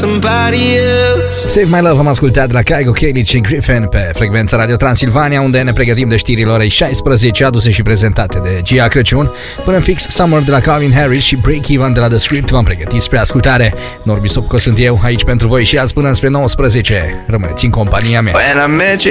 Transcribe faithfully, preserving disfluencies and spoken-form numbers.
somebody else. Save My Love am ascultat de la Kygo, Kelly și Griffin pe frecvența Radio Transilvania, unde ne pregătim de știrile orei șaisprezece, aduse și prezentate de Gia Crăciun. Până în fix, Summer de la Calvin Harris și Break Even de la The Script v-am pregătit spre ascultare. Norbi Sopco sunt eu, aici pentru voi și azi până spre nouăsprezece. Rămâneți în compania mea. When I met you